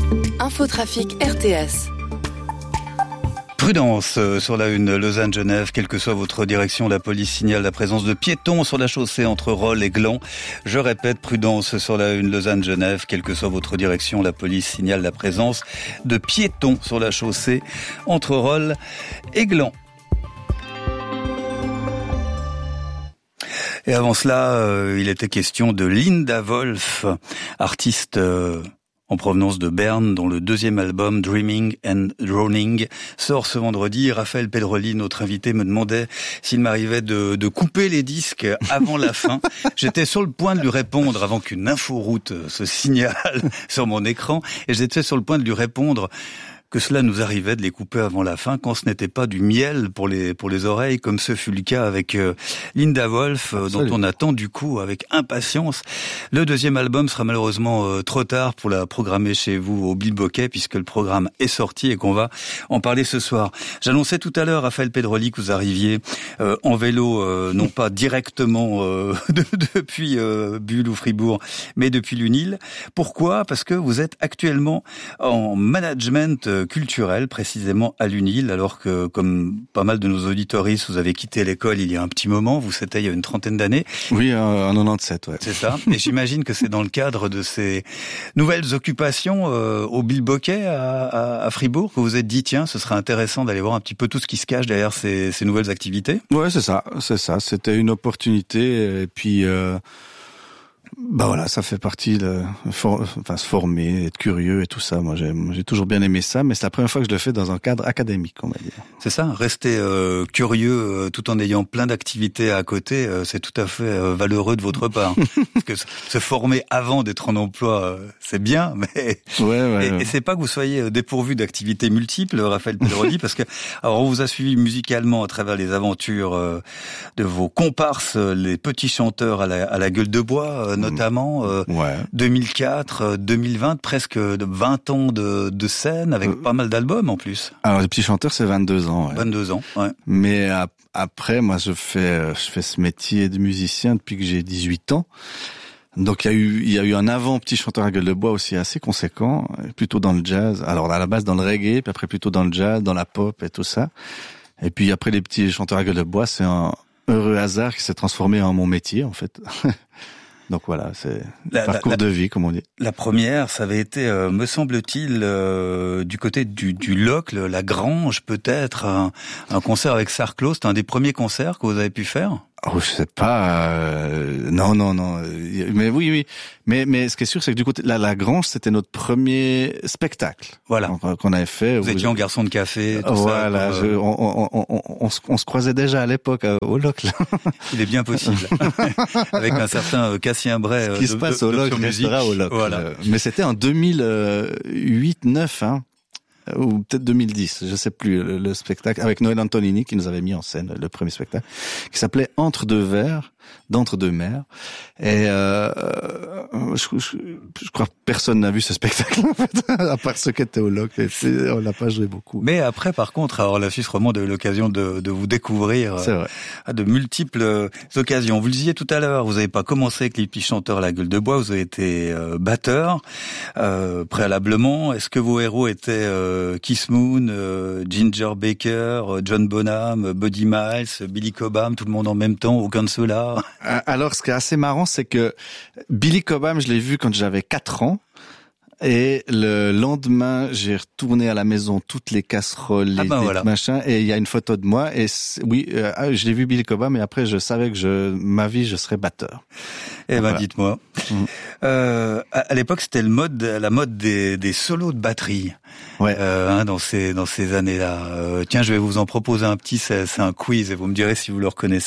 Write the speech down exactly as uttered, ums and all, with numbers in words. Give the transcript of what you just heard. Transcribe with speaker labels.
Speaker 1: Infotrafic R T S.
Speaker 2: Prudence sur la une Lausanne-Genève, quelle que soit votre direction, la police signale la présence de piétons sur la chaussée entre Rolle et Gland. Je répète, prudence sur la une Lausanne-Genève, quelle que soit votre direction, la police signale la présence de piétons sur la chaussée entre Rolle et Gland. Et avant cela, euh, il était question de Linda Wolf, artiste euh, en provenance de Berne, dont le deuxième album, Dreaming and Drowning, sort ce vendredi. Raphaël Pedroli, notre invité, me demandait s'il m'arrivait de, de couper les disques avant la fin. J'étais sur le point de lui répondre avant qu'une inforoute se signale sur mon écran, et j'étais sur le point de lui répondre que cela nous arrivait de les couper avant la fin quand ce n'était pas du miel pour les pour les oreilles, comme ce fut le cas avec euh, Linda Wolf, euh, dont on attend du coup avec impatience. Le deuxième album sera malheureusement euh, trop tard pour la programmer chez vous au Bilboquet, puisque le programme est sorti et qu'on va en parler ce soir. J'annonçais tout à l'heure, Raphaël Pedroli, que vous arriviez euh, en vélo, euh, non pas directement euh, de, depuis euh, Bulle ou Fribourg, mais depuis l'Unil. Pourquoi ? Parce que vous êtes actuellement en management euh, culturel, précisément à l'Unil, alors que, comme pas mal de nos auditoristes, vous avez quitté l'école il y a un petit moment, vous c'était il y a une trentaine d'années.
Speaker 3: Oui, en quatre-vingt-dix-sept, ouais.
Speaker 2: C'est ça. Et j'imagine que c'est dans le cadre de ces nouvelles occupations euh, au Bilboquet à, à, à Fribourg que vous vous êtes dit, tiens, ce serait intéressant d'aller voir un petit peu tout ce qui se cache derrière ces, ces nouvelles activités.
Speaker 3: Ouais, c'est ça, c'est ça. C'était une opportunité, et puis... Euh... Bah voilà, ça fait partie de, for, enfin, se former, être curieux et tout ça. Moi, j'ai, j'ai toujours bien aimé ça, mais c'est la première fois que je le fais dans un cadre académique, on va dire.
Speaker 2: C'est ça, rester euh, curieux euh, tout en ayant plein d'activités à côté, euh, c'est tout à fait euh, valeureux de votre part. Parce que se former avant d'être en emploi, euh, c'est bien, mais
Speaker 3: ouais, ouais,
Speaker 2: et,
Speaker 3: ouais.
Speaker 2: et c'est pas que vous soyez dépourvu d'activités multiples, Raphaël Pedroli, parce que alors on vous a suivi musicalement à travers les aventures euh, de vos comparses, les petits chanteurs à la, à la gueule de bois. Euh, notamment euh,
Speaker 3: ouais.
Speaker 2: deux mille quatre, deux mille vingt, presque vingt ans de, de scène avec euh, pas mal d'albums en plus.
Speaker 3: Alors les petits chanteurs, c'est vingt-deux ans. Ouais.
Speaker 2: vingt-deux ans, ouais.
Speaker 3: Mais après, moi, je fais je fais ce métier de musicien depuis que j'ai dix-huit ans. Donc il y a eu il y a eu un avant petit chanteur à gueule de bois aussi assez conséquent, plutôt dans le jazz. Alors à la base dans le reggae, puis après plutôt dans le jazz, dans la pop et tout ça. Et puis après les petits chanteurs à gueule de bois, c'est un heureux hasard qui s'est transformé en mon métier en fait. Donc voilà, c'est
Speaker 2: la,
Speaker 3: parcours
Speaker 2: la,
Speaker 3: de vie, comme on dit.
Speaker 2: La première, ça avait été, euh, me semble-t-il, euh, du côté du, du Locle, la Grange, peut-être, un, un concert avec Sarclos. C'était un des premiers concerts que vous avez pu faire ?
Speaker 3: Oh, je sais pas. Euh, non, non, non. Mais oui, oui. Mais, mais ce qui est sûr, c'est que du côté la, la Grange, c'était notre premier spectacle.
Speaker 2: Voilà.
Speaker 3: Donc, qu'on avait fait.
Speaker 2: Vous étiez en garçon de café. Tout
Speaker 3: voilà.
Speaker 2: ça,
Speaker 3: je, on, on, on, on, on, se, on se croisait déjà à l'époque euh, au Locle.
Speaker 2: Il est bien possible. Avec un certain euh, Cassien Bray.
Speaker 3: Ce qui
Speaker 2: de,
Speaker 3: se passe
Speaker 2: de,
Speaker 3: au Locle restera au Locle. Voilà. Euh, mais c'était en deux mille huit neuf, hein. Ou peut-être deux mille dix, je sais plus, le, le spectacle avec Noël Antonini qui nous avait mis en scène le premier spectacle, qui s'appelait Entre deux vers, d'entre deux mers. Et euh, je, je, je crois que personne n'a vu ce spectacle en fait, à part ceux qui étaient au Loc. On l'a pas joué beaucoup.
Speaker 2: Mais après, par contre, alors la Suisse romande a eu l'occasion de, de vous découvrir euh, à de multiples occasions. Vous le disiez tout à l'heure, vous n'avez pas commencé avec les petits chanteurs à la gueule de bois, vous avez été euh, batteur euh, préalablement. Est-ce que vos héros étaient euh, Keith Moon, euh, Ginger Baker, John Bonham, Buddy Miles, Billy Cobham, tout le monde en même temps, aucun de ceux-là?
Speaker 3: Alors, ce qui est assez marrant, c'est que Billy Cobham, je l'ai vu quand j'avais quatre ans. Et le lendemain, j'ai retourné à la maison toutes les casseroles, les, ah ben les voilà. machins, et il y a une photo de moi. Et oui, euh, je l'ai vu Billy Cobham, et après, je savais que je, ma vie, je serais batteur.
Speaker 2: Eh ben, voilà. Dites-moi. Mmh. Euh, à, à l'époque, c'était le mode, la mode des, des solos de batterie.
Speaker 3: Ouais.
Speaker 2: Euh, hein, dans ces, dans ces années-là. Euh, tiens, je vais vous en proposer un petit. C'est, c'est un quiz, et vous me direz si vous le reconnaissez.